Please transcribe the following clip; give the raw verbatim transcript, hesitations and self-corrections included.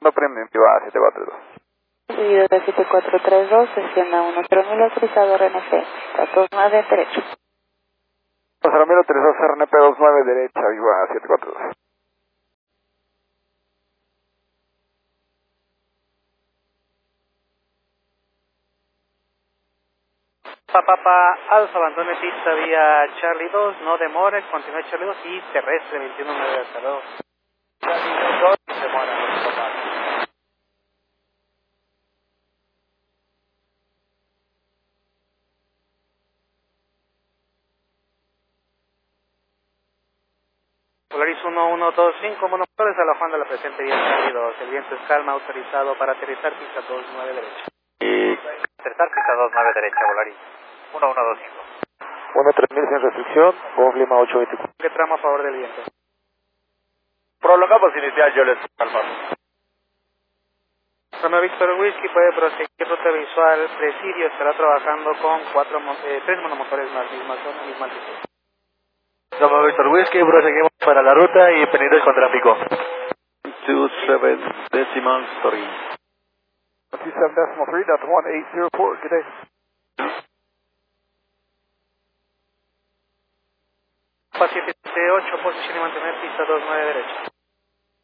No prende, va a siete cuatro dos. Seguido de siete cuatro tres dos, sesión a uno cero mil autorizado R N P, dos nueve derecho. Ramiro tres dos R N P dos nueve derecha, viva a siete cuatro dos. Papá Alfa, abandone pista vía Charlie dos, no demore, continúe Charlie dos y terrestre veintiuno nueve hasta dos. Charlie dos, demora, no se papá. Polaris uno uno dos cinco, monopores a la Juan de la presente vía Charlie dos, el viento es calma, autorizado para aterrizar pista dos nueve derecha. Y Aterrizar pista dos nueve derecha, Polaris uno uno dos cinco. uno tres mil sin restricción, con Lima ocho veinticuatro. ¿Qué tramo a favor del viento? Prolongamos inicial, yo les calmo. Romeo Víctor Whisky puede proseguir ruta visual, Presidio estará trabajando con cuatro, eh, tres monomotores más, misma zona, misma altitud. Romeo Víctor Whisky, proseguimos para la ruta y pendientes con tráfico. two seven decimal three. two seven decimal three, that's one eight zero four, good day. Paciente ocho, posición y mantener pista dos nueve derecha.